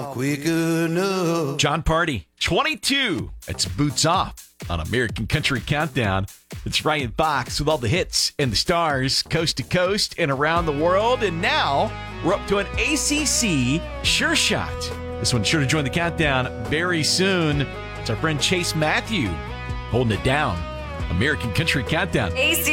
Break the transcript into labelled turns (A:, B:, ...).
A: quick enough.
B: John Party, 22. It's Boots Off on American Country Countdown. It's Ryan Fox with all the hits and the stars coast to coast and around the world. And now we're up to an ACC Sure Shot. This one's sure to join the countdown very soon. It's our friend Chase Matthew holding it down. American Country Countdown.